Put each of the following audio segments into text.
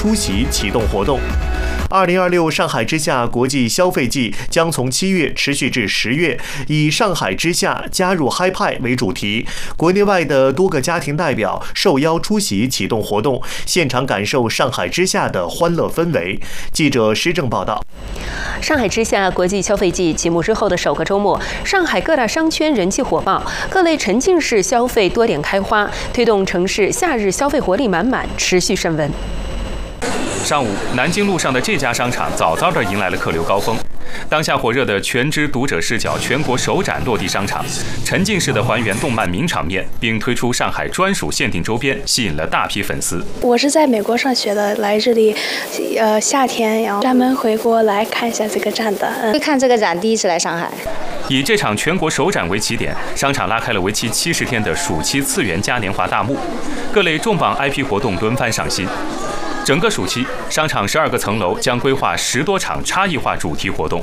出席启动活动。2026上海之夏国际消费季将从7月持续至10月，以上海之夏加入嗨派为主题，国内外的多个家庭代表受邀出席启动活动，现场感受上海之夏的欢乐氛围。记者施正报道。 上海之夏国际消费季启幕之后的首个周末，上海各大商圈人气火爆，各类沉浸式消费多点开花，推动城市夏日消费活力满满，持续升温。 上午，南京路上的这家商场早早地迎来了客流高峰。当下火热的全知读者视角全国首展落地商场，沉浸式的还原动漫名场面，并推出上海专属限定周边，吸引了大批粉丝。 我是在美国上学的，来这里，夏天然后专门回国来看一下这个展的。 会看这个展，第一次来上海。 以这场全国首展为起点，商场拉开了为期70天的暑期次元嘉年华大幕，各类重磅 IP 活动轮番上新。整个暑期，商场12个层楼将规划10多场差异化主题活动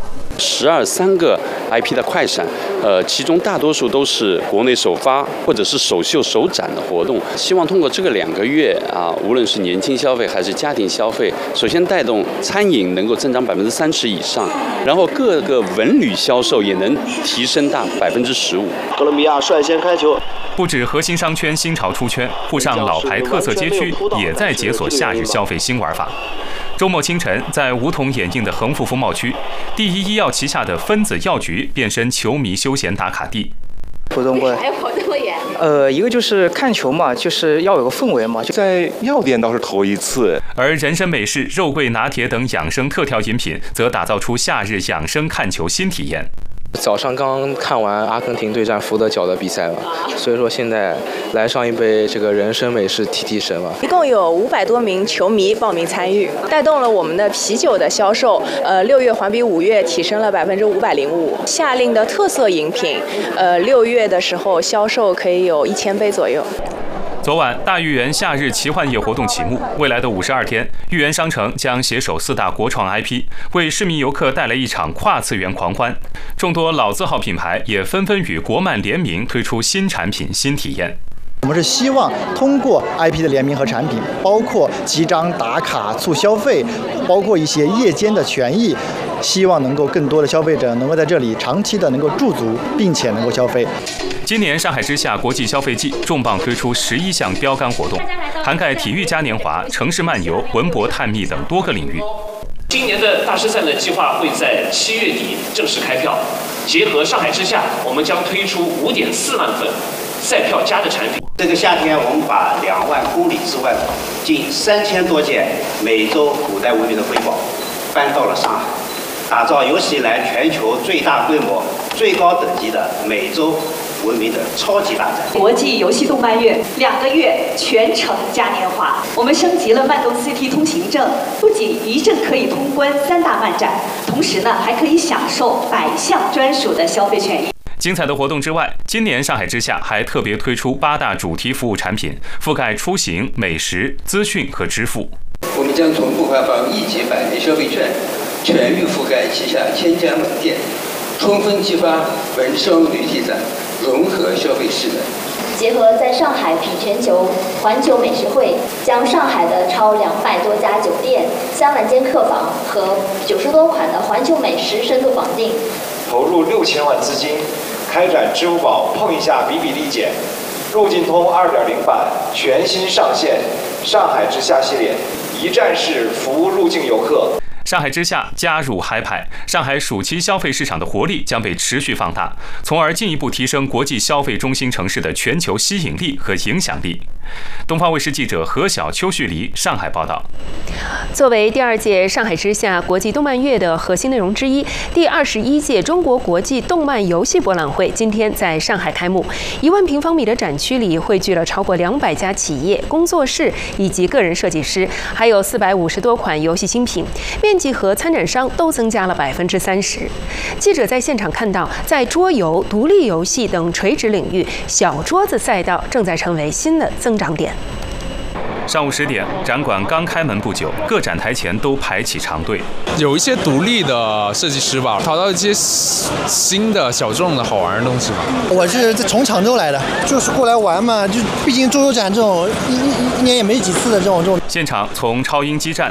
，3个 IP 的快闪，其中大多数都是国内首发或者是首秀首展的活动。希望通过这个2个月无论是年轻消费还是家庭消费，首先带动餐饮能够增长30%以上，然后各个文旅销售也能提升到15%。 哥伦比亚率先开球。 不止核心商圈新潮出圈，沪上老牌特色街区也在解锁夏日消费新玩法。周末清晨，在梧桐掩映的恒富风貌区，第一医药旗下的分子药局变身球迷休闲打卡地。 活动会，一个就是看球嘛，就是要有个氛围嘛。 在药店倒是头一次。 而人参美式、肉桂拿铁等养生特调饮品，则打造出夏日养生看球新体验。 早上刚看完阿根廷对战福德角的比赛嘛，所以说现在来上一杯这个人参美式提提神嘛。 一共有500多名球迷报名参与，带动了我们的啤酒的销售，6月环比5月提升了505%。夏令的特色饮品，6月的时候销售可以有1000杯左右。 昨晚，大豫园夏日奇幻夜活动启幕。未来的52天，豫园商城将携手4大国创 IP， 为市民游客带来一场跨次元狂欢。众多老字号品牌也纷纷与国漫联名推出新产品、新体验。 我们是希望通过 IP 的联名和产品，包括集章打卡、促消费，包括一些夜间的权益，希望能够更多的消费者能够在这里长期的能够驻足，并且能够消费。 今年上海之夏国际消费季重磅推出11项标杆活动，涵盖体育嘉年华、城市漫游、文博探秘等多个领域。 今年的大师赛的计划会在7月底正式开票，结合上海之夏，我们将推出5.4万份赛票加的产品。 这个夏天，我们把2万公里之外近3000多件美洲古代文明的瑰宝搬到了上海，打造有史以来全球最大规模、最高等级的美洲文明的超级大展。 国际游戏动漫月2个月全程嘉年华，我们升级了漫动 CT 通行证，不仅一证可以通关3大漫展，同时呢还可以享受100项专属的消费权益。 精彩的活动之外，今年上海之夏还特别推出8大主题服务产品，覆盖出行、美食、资讯和支付。 我们将同步发放1级100元消费券，全域覆盖旗下1000家门店，充分激发文商旅体展融合消费势能。 结合在上海品全球环球美食会，将上海的超200多家酒店、3万间客房和90多款的环球美食深度绑定， 投入6000万资金，开展支付宝碰一下比比例检、入境通2.0版全新上线上海之夏系列，一站式服务入境游客。 上海之夏加入嗨派，上海暑期消费市场的活力将被持续放大，从而进一步提升国际消费中心城市的全球吸引力和影响力。东方卫视记者何晓、邱旭黎上海报道。 作为第2届上海之夏国际动漫月的核心内容之一，第21届中国国际动漫游戏博览会今天在上海开幕。1万平方米的展区里汇聚了超过200家企业、工作室以及个人设计师，还有450多款游戏新品，面积和参展商都增加了30%。记者在现场看到，在桌游、独立游戏等垂直领域，小桌子赛道正在成为新的增长点。 上午10点，展馆刚开门不久，各展台前都排起长队。 有一些独立的设计师吧，淘到一些新的小众的好玩的东西吧。 我是从常州来的，就是过来玩嘛，就毕竟桌游展这种一年也没几次的这种。 现场从超音激战